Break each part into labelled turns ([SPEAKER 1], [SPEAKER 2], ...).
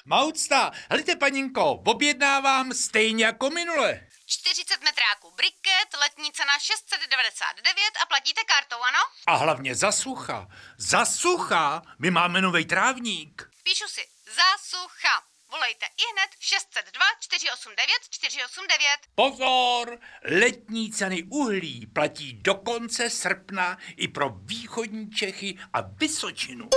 [SPEAKER 1] Maucta, helejte paninko, objednávám stejně jako minule.
[SPEAKER 2] 40 metráků briket, letní cena 699 a platíte kartou, ano?
[SPEAKER 1] A hlavně za sucha, my máme novej trávník.
[SPEAKER 2] Píšu si, za sucha. Volejte ihned 602 489 489.
[SPEAKER 1] Pozor, letní ceny uhlí platí do konce srpna i pro východní Čechy a Vysočinu.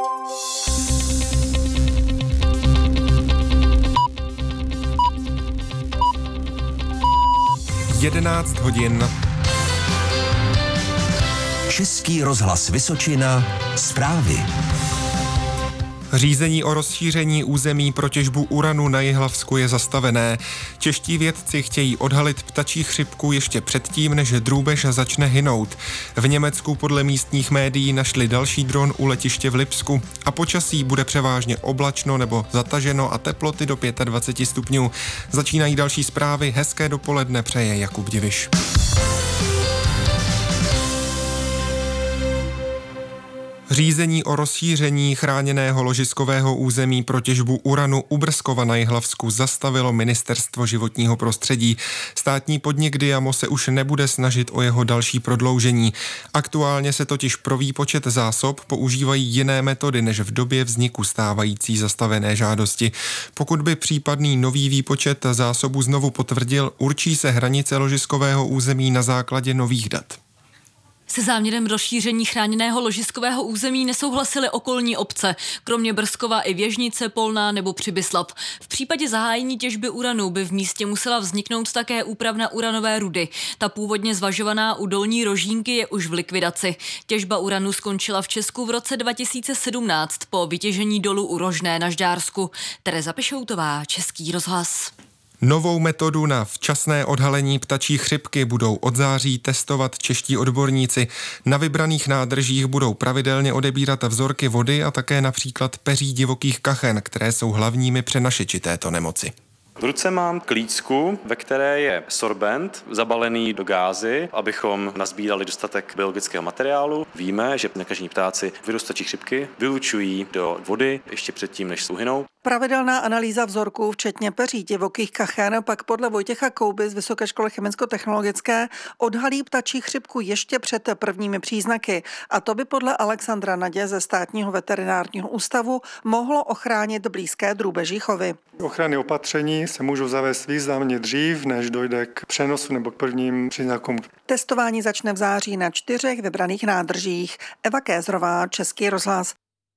[SPEAKER 3] Jedenáct hodin.
[SPEAKER 4] Český rozhlas Vysočina. Zprávy.
[SPEAKER 3] Řízení o rozšíření území pro těžbu uranu na Jihlavsku je zastavené. Čeští vědci chtějí odhalit ptačí chřipku ještě předtím, než drůbež začne hynout. V Německu podle místních médií našli další dron u letiště v Lipsku a počasí bude převážně oblačno nebo zataženo a teploty do 25 stupňů. Začínají další zprávy, hezké dopoledne přeje Jakub Diviš. Řízení o rozšíření chráněného ložiskového území pro těžbu uranu u Brzkova na Jihlavsku zastavilo Ministerstvo životního prostředí. Státní podnik Diamo se už nebude snažit o jeho další prodloužení. Aktuálně se totiž pro výpočet zásob používají jiné metody než v době vzniku stávající zastavené žádosti. Pokud by případný nový výpočet zásobu znovu potvrdil, určí se hranice ložiskového území na základě nových dat.
[SPEAKER 5] Se záměrem rozšíření chráněného ložiskového území nesouhlasily okolní obce, kromě Brzkova i Věžnice, Polná nebo Přibyslav. V případě zahájení těžby uranu by v místě musela vzniknout také úpravna uranové rudy. Ta původně zvažovaná u Dolní Rožínky je už v likvidaci. Těžba uranu skončila v Česku v roce 2017 po vytěžení dolu u Rožné na Žďársku. Tereza Pešoutová, Český rozhlas.
[SPEAKER 3] Novou metodu na včasné odhalení ptačí chřipky budou od září testovat čeští odborníci. Na vybraných nádržích budou pravidelně odebírat vzorky vody a také například peří divokých kachen, které jsou hlavními přenašeči této nemoci.
[SPEAKER 6] V ruce mám klícku, ve které je sorbent zabalený do gázy, abychom nazbírali dostatek biologického materiálu. Víme, že nekažení ptáci virus ptačí chřipky vylučují do vody ještě předtím, než uhynou.
[SPEAKER 7] Pravidelná analýza vzorků, včetně peří divokých kachen, pak podle Vojtěcha Kouby z Vysoké školy chemicko-technologické odhalí ptačí chřipku ještě před prvními příznaky. A to by podle Alexandra Nadě ze Státního veterinárního ústavu mohlo ochránit blízké drůbeží chovy.
[SPEAKER 8] Ochranné opatření se můžou zavést významně dřív, než dojde k přenosu nebo k prvním příznakům.
[SPEAKER 7] Testování začne v září na 4 vybraných nádržích. Eva Kézrová, Český rozhlas.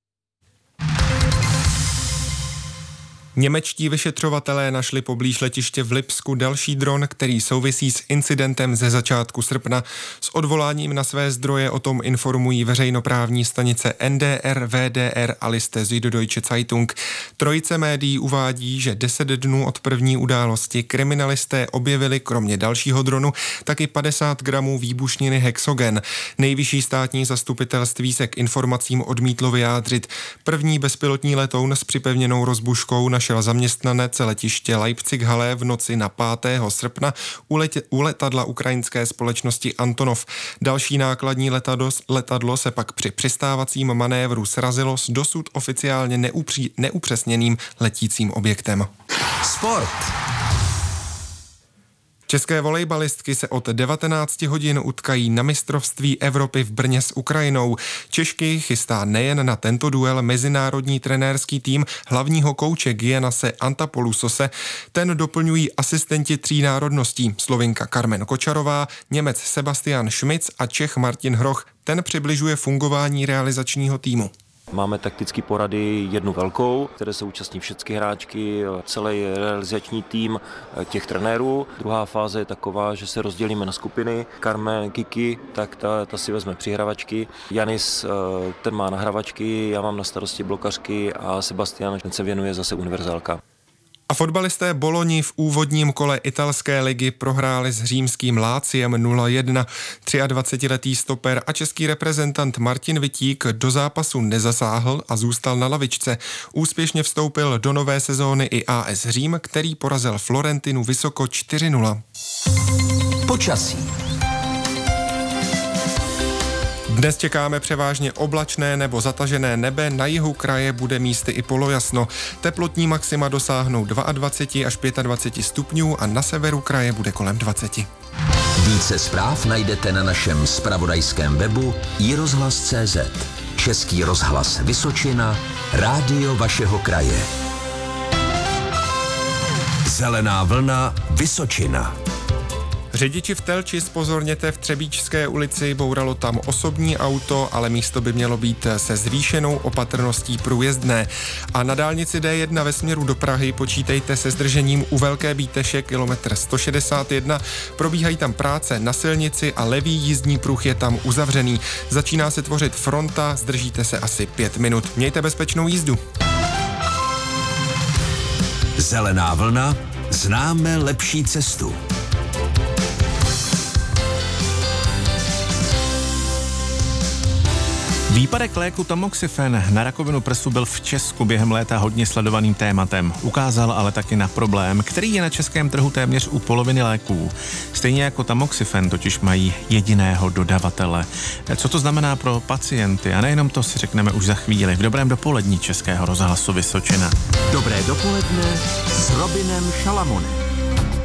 [SPEAKER 3] Němečtí vyšetřovatelé našli poblíž letiště v Lipsku další dron, který souvisí s incidentem ze začátku srpna. S odvoláním na své zdroje o tom informují veřejnoprávní stanice NDR, VDR a Liste Süddeutsche Zeitung. Trojice médií uvádí, že 10 dnů od první události kriminalisté objevili kromě dalšího dronu taky 50 gramů výbušniny hexogen. Nejvyšší státní zastupitelství se k informacím odmítlo vyjádřit. První bezpilotní letoun s připevněnou rozbuškou našel zaměstnanec letiště Leipzig-Halle v noci na 5. srpna u letadla ukrajinské společnosti Antonov. Další nákladní letadlo se pak při přistávacím manévru srazilo s dosud oficiálně neupřesněným letícím objektem.
[SPEAKER 4] Sport.
[SPEAKER 3] České volejbalistky se od 19 hodin utkají na mistrovství Evropy v Brně s Ukrajinou. Češky chystá nejen na tento duel mezinárodní trenérský tým hlavního kouče Giannase Antapolousose, ten doplňují asistenti 3 národností, Slovinka Carmen Kočarová, Němec Sebastian Schmitz a Čech Martin Hroch. Ten přibližuje fungování realizačního týmu.
[SPEAKER 9] Máme taktické porady jednu velkou, které se účastní všechny hráčky, celý realizační tým těch trenérů. Druhá fáze je taková, že se rozdělíme na skupiny. Carmen, Kiki, tak ta si vezme přihrávačky. Janis, ten má nahrávačky, já mám na starosti blokařky a Sebastian, ten se věnuje zase univerzálka.
[SPEAKER 3] A fotbalisté Boloni v úvodním kole italské ligy prohráli s římským Láciem 0-1. 23letý stoper a český reprezentant Martin Vitík do zápasu nezasáhl a zůstal na lavičce. Úspěšně vstoupil do nové sezóny i AS Řím, který porazil Florentinu vysoko 4-0.
[SPEAKER 4] Počasí.
[SPEAKER 3] Dnes čekáme převážně oblačné nebo zatažené nebe, na jihu kraje bude místy i polojasno. Teplotní maxima dosáhnou 22 až 25 stupňů a na severu kraje bude kolem 20.
[SPEAKER 4] Více zpráv najdete na našem zpravodajském webu iRozhlas.cz. Český rozhlas Vysočina, rádio vašeho kraje. Zelená vlna Vysočina.
[SPEAKER 3] Řidiči v Telči, zpozorněte, v Třebíčské ulici bouralo tam osobní auto, ale místo by mělo být se zvýšenou opatrností průjezdné. A na dálnici D1 ve směru do Prahy počítejte se zdržením u Velké Bíteše kilometr 161. Probíhají tam práce na silnici a levý jízdní pruh je tam uzavřený. Začíná se tvořit fronta, zdržíte se asi 5 minut. Mějte bezpečnou jízdu.
[SPEAKER 4] Zelená vlna, známe lepší cestu.
[SPEAKER 10] Výpadek léku tamoxifen na rakovinu prsu byl v Česku během léta hodně sledovaným tématem. Ukázal ale taky na problém, který je na českém trhu téměř u poloviny léků. Stejně jako tamoxifen totiž mají jediného dodavatele. Co to znamená pro pacienty? A nejenom to si řekneme už za chvíli v dobrém dopolední Českého rozhlasu Vysočina.
[SPEAKER 4] Dobré dopoledne s Robinem Šalamonem.